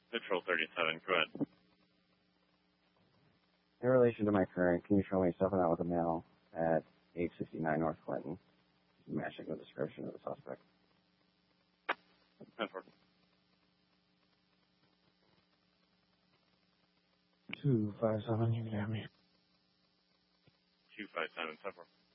Patrol 37, go ahead. In relation to my current, can you show me stuff out with a male at 869 North Clinton, matching the description of the suspect? 10-4. 257, you can have me. 257, 10-4.